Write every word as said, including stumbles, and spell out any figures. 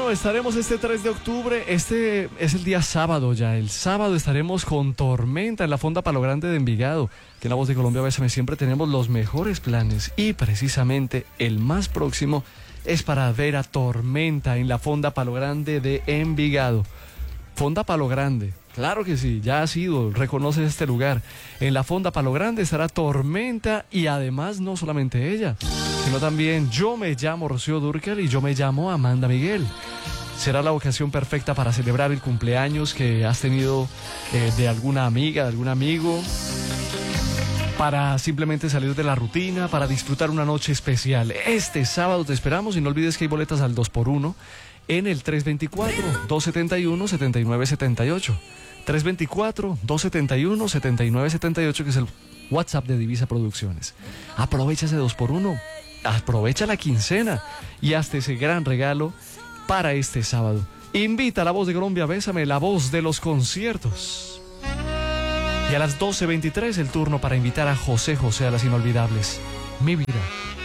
Bueno, estaremos este tres de octubre, este es el día sábado ya, el sábado estaremos con Tormenta en la Fonda Palo Grande de Envigado, que en La Voz de Colombia Bésame siempre tenemos los mejores planes y precisamente el más próximo es para ver a Tormenta en la Fonda Palo Grande de Envigado. Fonda Palo Grande, claro que sí, ya has ido, reconoces este lugar. En la Fonda Palo Grande estará Tormenta y además no solamente ella, sino también yo me llamo Rocío Dúrcal y yo me llamo Amanda Miguel. Será la ocasión perfecta para celebrar el cumpleaños que has tenido eh, de alguna amiga, de algún amigo, para simplemente salir de la rutina, para disfrutar una noche especial. Este sábado te esperamos y no olvides que hay boletas al dos por uno en el tres dos cuatro, dos siete uno, siete nueve siete ocho. tres dos cuatro, dos siete uno, siete nueve siete ocho, que es el WhatsApp de Divisa Producciones. Aprovecha ese dos por uno, aprovecha la quincena y hazte ese gran regalo para este sábado. Invita a La Voz de Colombia Bésame, la voz de los conciertos. Y a las doce veintitrés el turno para invitar a José José a las inolvidables. Mi vida